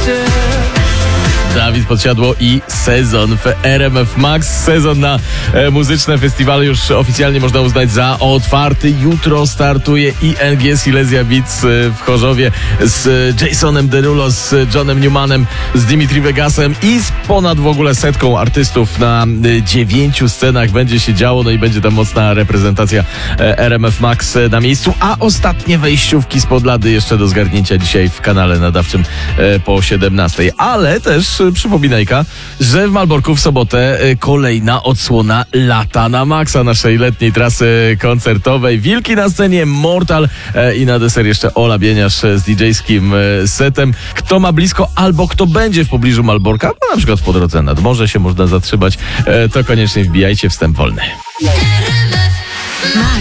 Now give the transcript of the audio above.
Dawid Podsiadło i sezon w RMF Max. Sezon na muzyczne festiwale już oficjalnie można uznać za otwarty. Jutro startuje ING Silesia Beats w Chorzowie z Jasonem Derulo, z Johnem Newmanem, z Dimitri Vegasem i z ponad w ogóle setką artystów na 9 scenach będzie się działo, no i będzie tam mocna reprezentacja RMF Max na miejscu, a ostatnie wejściówki z Podlady jeszcze do zgarnięcia dzisiaj w kanale nadawczym po 17. Ale też przypominajka, że w Malborku w sobotę kolejna odsłona Lata na Maxa, naszej letniej trasy koncertowej. Wilki na scenie, Mortal i na deser jeszcze Ola Bieniasz z DJ-skim setem. Kto ma blisko albo kto będzie w pobliżu Malborka, no na przykład po drodze nad morze się można zatrzymać, to koniecznie wbijajcie, wstęp wolny. RMF Max.